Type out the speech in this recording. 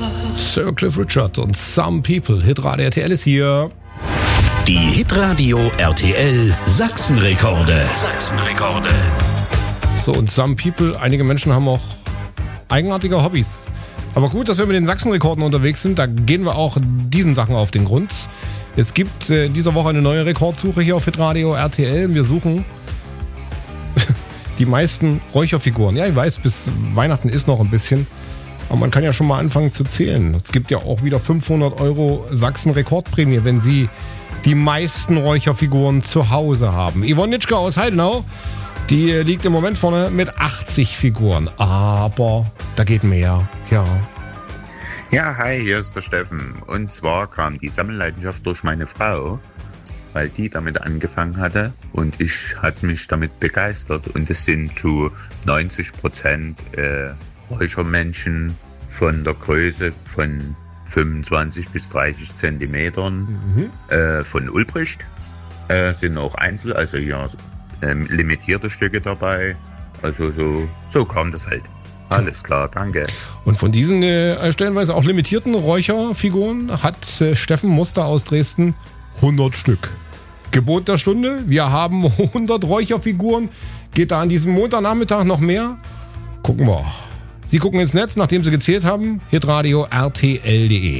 Sir Cliff Richard und Some People. Hitradio RTL ist hier. Die Hitradio RTL Sachsenrekorde. Sachsenrekorde. So, und Some People, einige Menschen haben auch eigenartige Hobbys. Aber gut, dass wir mit den Sachsenrekorden unterwegs sind, da gehen wir auch diesen Sachen auf den Grund. Es gibt in dieser Woche eine neue Rekordsuche hier auf Hitradio RTL. Wir suchen die meisten Räucherfiguren. Ja, ich weiß, bis Weihnachten ist noch ein bisschen. Aber man kann ja schon mal anfangen zu zählen. Es gibt ja auch wieder 500 € Sachsen-Rekordprämie, wenn Sie die meisten Räucherfiguren zu Hause haben. Yvonne Nitschke aus Heidenau, die liegt im Moment vorne mit 80 Figuren. Aber da geht mehr, ja. Ja, hi, hier ist der Steffen. Und zwar kam die Sammelleidenschaft durch meine Frau, weil die damit angefangen hatte und ich hatte mich damit begeistert. Und es sind zu 90% Räuchermännchen von der Größe von 25 bis 30 Zentimetern von Ulbricht. Sind auch Einzel, also hier limitierte Stücke dabei. Also so kam das halt. Alles klar, danke. Und von diesen stellenweise auch limitierten Räucherfiguren hat Steffen Muster aus Dresden 100 Stück. Gebot der Stunde, wir haben 100 Räucherfiguren. Geht da an diesem Montagnachmittag noch mehr? Gucken wir. Sie gucken ins Netz, nachdem Sie gezählt haben, hitradio rtl.de.